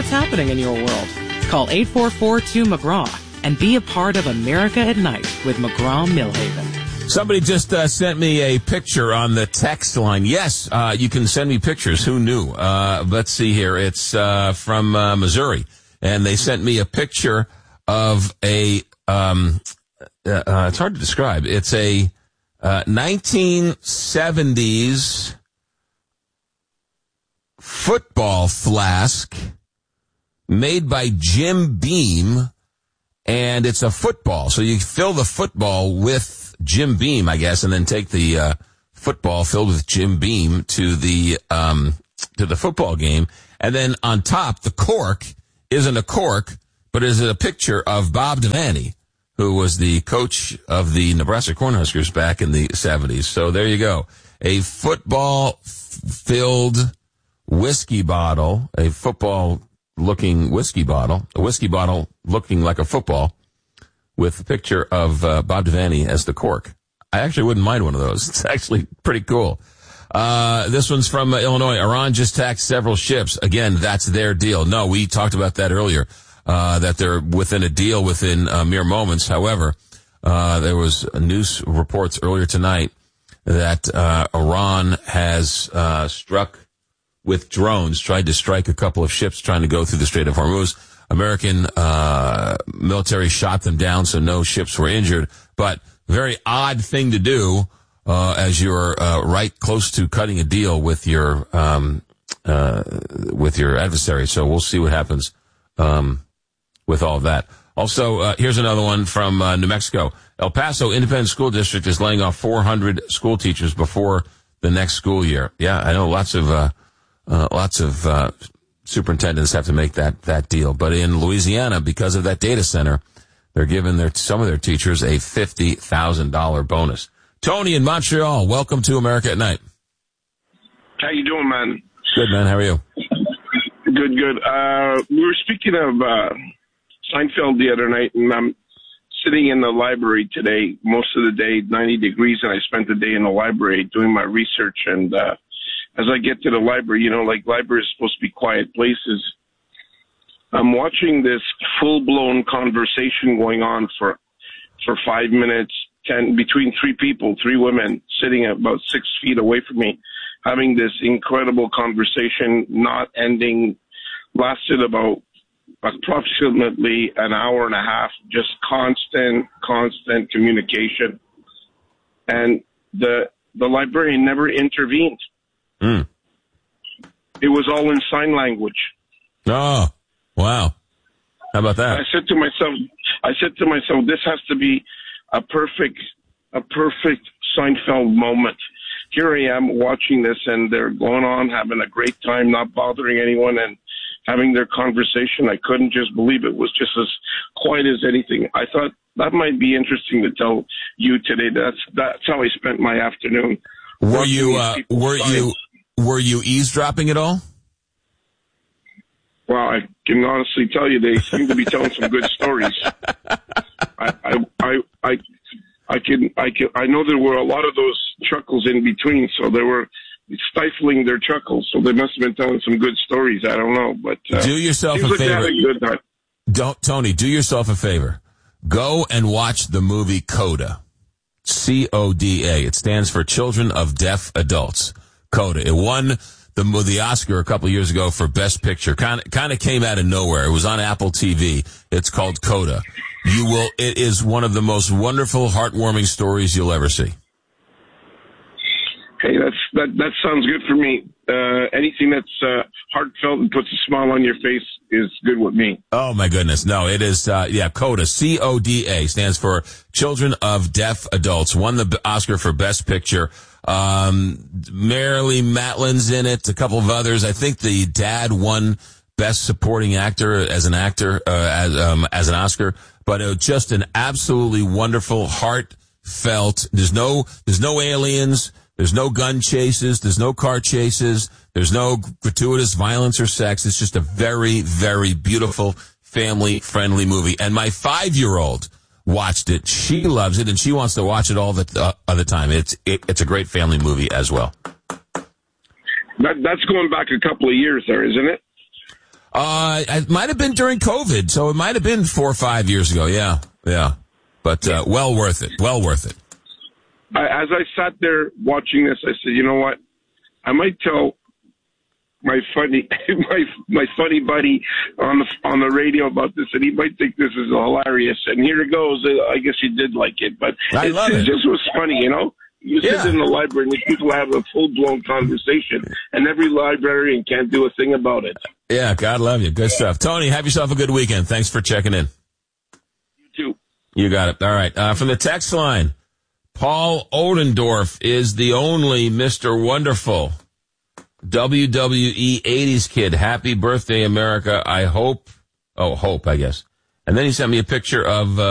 what's happening in your world. Call 844-2-McGraw and be a part of America at Night with McGraw-Millhaven. Somebody just sent me a picture on the text line. Yes, you can send me pictures. Who knew? Let's see here. It's from Missouri. And they sent me a picture of a, it's hard to describe. It's a 1970s football flask made by Jim Beam, and it's a football. So you fill the football with Jim Beam, I guess, and then take the football filled with Jim Beam to the football game. And then on top, the cork isn't a cork, but is a picture of Bob Devaney, who was the coach of the Nebraska Cornhuskers back in the 70s. So there you go. A football-filled whiskey bottle, a football-looking whiskey bottle, a whiskey bottle looking like a football with a picture of Bob Devaney as the cork. I actually wouldn't mind one of those. It's actually pretty cool. This one's from Illinois. Iran just taxed several ships. Again, that's their deal. No, we talked about that earlier, that they're within a deal within mere moments. However, there was news reports earlier tonight that Iran has struck with drones, tried to strike a couple of ships trying to go through the Strait of Hormuz. American military shot them down, so no ships were injured. But very odd thing to do as you're right close to cutting a deal with your adversary. So we'll see what happens with all of that. Also, here's another one from New Mexico. El Paso Independent School District is laying off 400 school teachers before the next school year. Yeah, I know lots of superintendents have to make that deal. But in Louisiana, because of that data center, they're giving some of their teachers a $50,000 bonus. Tony in Montreal, welcome to America at Night. How you doing, man? Good, man. How are you? Good. We were speaking of Seinfeld the other night, and I'm sitting in the library today, most of the day, 90 degrees, and I spent the day in the library doing my research. And as I get to the library, like libraries are supposed to be quiet places, I'm watching this full-blown conversation going on for 5 minutes, between three people, three women, sitting about 6 feet away from me, having this incredible conversation, not ending, lasted about approximately an hour and a half, just constant communication. And the librarian never intervened. Mm. It was all in sign language. Oh, wow. How about that? I said to myself, this has to be a perfect Seinfeld moment. Here I am watching this, and they're going on, having a great time, not bothering anyone, and having their conversation. I couldn't just believe it was just as quiet as anything. I thought that might be interesting to tell you today. That's how I spent my afternoon. Were you eavesdropping at all? Well, I can honestly tell you they seem to be telling some good stories. I know there were a lot of those chuckles in between, so they were stifling their chuckles. So they must have been telling some good stories. I don't know, but do yourself a favor. Tony, do yourself a favor. Go and watch the movie CODA. CODA. It stands for Children of Deaf Adults. CODA. It won the Oscar a couple of years ago for Best Picture. Kind of came out of nowhere. It was on Apple TV. It's called CODA. It is one of the most wonderful, heartwarming stories you'll ever see. Hey, that sounds good for me. Anything that's heartfelt and puts a smile on your face is good with me. Oh my goodness. No, it is, CODA. CODA stands for Children of Deaf Adults. Won the Oscar for Best Picture. Marilee Matlin's in it, a couple of others. I think the dad won Best Supporting Actor as an Oscar, but it was just an absolutely wonderful, heartfelt. There's no aliens. There's no gun chases. There's no car chases. There's no gratuitous violence or sex. It's just a very, very beautiful, family-friendly movie. And my 5-year-old watched it. She loves it, and she wants to watch it all the other time. It's a great family movie as well. That's going back a couple of years there, isn't it? It might have been during COVID, so it might have been 4 or 5 years ago. Yeah. But well worth it. Well worth it. As I sat there watching this, I said, you know what? I might tell my funny buddy on the radio about this, and he might think this is hilarious. And here it goes. I guess he did like it, but it just was funny, you know. You sit in the library and people have a full-blown conversation, and every librarian can't do a thing about it. Yeah, God love you. Good stuff. Tony, have yourself a good weekend. Thanks for checking in. You too. You got it. All right. From the text line, Paul Odendorf is the only Mr. Wonderful WWE 80s kid. Happy birthday, America. I hope. Oh, hope, I guess. And then he sent me a picture of